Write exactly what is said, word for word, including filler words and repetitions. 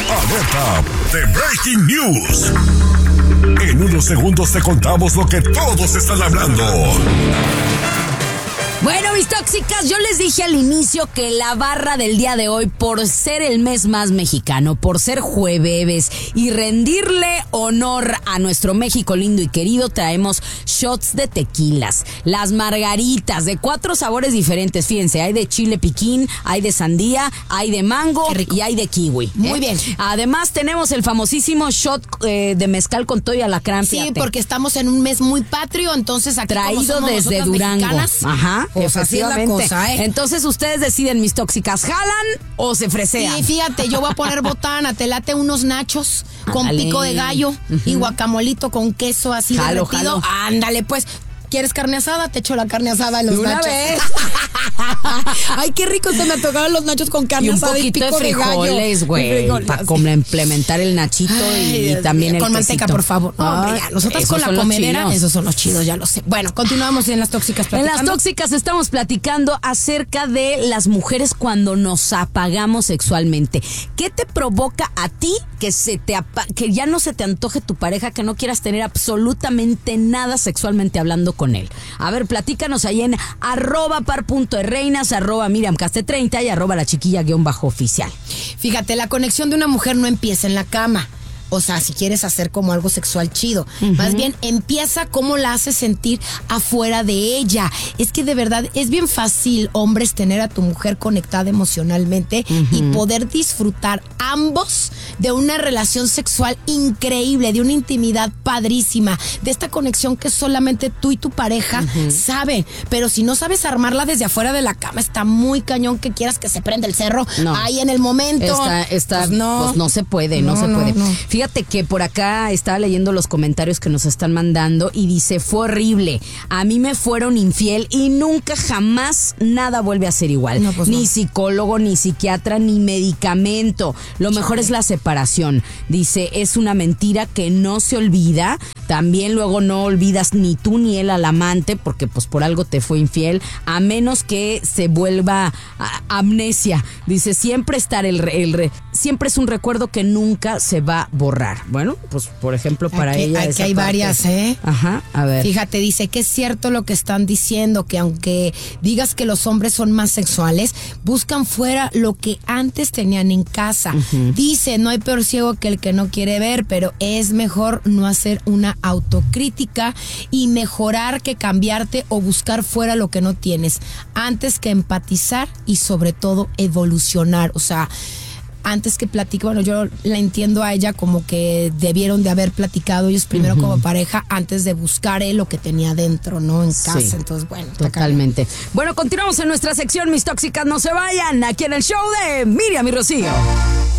Alerta de Breaking News. En unos segundos te contamos lo que todos están hablando. Bueno, mis tóxicas, yo les dije al inicio que la barra del día de hoy, por ser el mes más mexicano, por ser jueves y rendirle honor a nuestro México lindo y querido, traemos shots de tequilas, las margaritas de cuatro sabores diferentes. Fíjense, hay de chile piquín, hay de sandía, hay de mango y hay de kiwi. Muy ¿eh? bien. Además tenemos el famosísimo shot eh, de mezcal con todo y alacrán. Sí, fíjate. porque estamos en un mes muy patrio, entonces aquí como Traído somos desde nosotras Durango. mexicanas, Ajá. pues así es la cosa, ¿eh? Entonces ustedes deciden, mis tóxicas, ¿jalan o se fresean? Y fíjate, yo voy a poner botana, te late unos nachos con Ándale. pico de gallo uh-huh. y guacamolito con queso así jalo, derretido. jalo. Ándale, pues. ¿Quieres carne asada? Te echo la carne asada en los de una nachos. vez. Ay, qué rico se me antojaron los nachos con carne Y un asada y poquito pico de de gallo. frijoles, güey, para complementar el nachito. Ay, y, y también el con quesito. manteca, por favor. No, Ay, hombre, ya, nosotras esos con la son los comedera, chidos. esos son los chidos, ya lo sé. Bueno, continuamos en las tóxicas En platicando. las tóxicas estamos platicando acerca de las mujeres cuando nos apagamos sexualmente. ¿Qué te provoca a ti que se te apa- que ya no se te antoje tu pareja, que no quieras tener absolutamente nada sexualmente hablando con él? A ver, platícanos ahí en arroba par punto de reinas, arroba Miriam Caste treinta y arroba la chiquilla guión bajo oficial. Fíjate, la conexión de una mujer no empieza en la cama. O sea, si quieres hacer como algo sexual chido. Uh-huh. Más bien, empieza cómo la haces sentir afuera de ella. Es que de verdad es bien fácil, hombres, tener a tu mujer conectada emocionalmente uh-huh. y poder disfrutar ambos de una relación sexual increíble, de una intimidad padrísima, de esta conexión que solamente tú y tu pareja uh-huh. saben. Pero si no sabes armarla desde afuera de la cama, está muy cañón que quieras que se prenda el cerro no. ahí en el momento. Está, está, pues no. Pues no se puede, no, no se no, puede. No. Fíjate que por acá estaba leyendo los comentarios que nos están mandando y dice, fue horrible, a mí me fueron infiel y nunca jamás nada vuelve a ser igual. No, pues ni no. psicólogo, ni psiquiatra, ni medicamento. Lo mejor Chale. es la separación. Dice, es una mentira que no se olvida. También luego no olvidas ni tú ni él al amante, porque pues por algo te fue infiel, a menos que se vuelva a, amnesia. Dice, siempre estar el, el, el siempre es un recuerdo que nunca se va a borrar. Bueno, pues por ejemplo para aquí, ella aquí hay parte. varias, ¿eh? Ajá, a ver. Fíjate, dice que es cierto lo que están diciendo, que aunque digas que los hombres son más sexuales, buscan fuera lo que antes tenían en casa. Uh-huh. Dice, no hay peor ciego que el que no quiere ver, pero es mejor no hacer una autocrítica y mejorar que cambiarte o buscar fuera lo que no tienes, antes que empatizar y sobre todo evolucionar. O sea, antes que platique, bueno, yo la entiendo a ella como que debieron de haber platicado ellos primero uh-huh. como pareja antes de buscar él lo que tenía dentro, ¿no? En casa, sí, entonces bueno. Totalmente. Bueno, continuamos en nuestra sección, mis tóxicas, no se vayan, aquí en el show de Miriam y Rocío.